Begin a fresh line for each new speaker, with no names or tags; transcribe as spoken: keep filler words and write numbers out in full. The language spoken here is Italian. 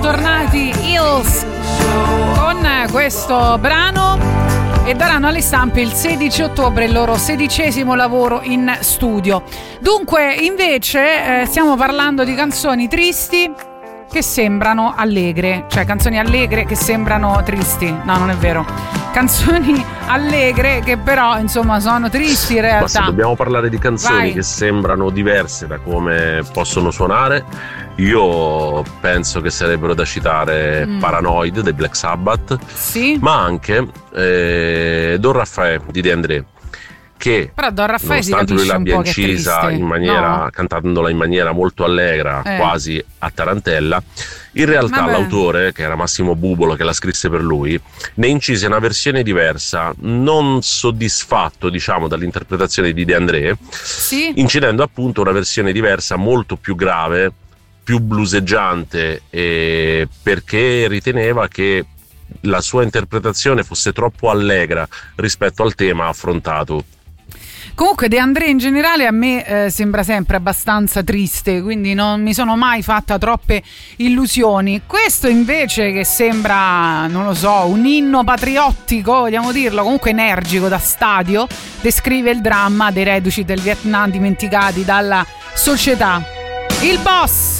tornati Hills con questo brano e daranno alle stampe il sedici ottobre il loro sedicesimo lavoro in studio. Dunque, invece, eh, stiamo parlando di canzoni tristi che sembrano allegre, cioè canzoni allegre che sembrano tristi. No, non è vero. Canzoni allegre che però, insomma, sono tristi in realtà.
Ma se dobbiamo parlare di canzoni
Vai.
che sembrano diverse da come possono suonare, io penso che sarebbero da citare mm. Paranoid dei Black Sabbath,
sì.
ma anche eh, Don Raffaele di De André, che
però Don Raffaele
nonostante lui l'abbia incisa in maniera, no? cantandola in maniera molto allegra, eh. quasi a tarantella, in realtà Vabbè. l'autore, che era Massimo Bubolo, che la scrisse per lui, ne incise una versione diversa, non soddisfatto, diciamo, dall'interpretazione di De André,
sì.
incidendo appunto una versione diversa, molto più grave, più bluseggiante, eh, perché riteneva che la sua interpretazione fosse troppo allegra rispetto al tema affrontato.
Comunque De André in generale a me eh, sembra sempre abbastanza triste, quindi non mi sono mai fatta troppe illusioni. Questo invece, che sembra, non lo so, un inno patriottico, vogliamo dirlo, comunque energico, da stadio, descrive il dramma dei reduci del Vietnam dimenticati dalla società. Il Boss!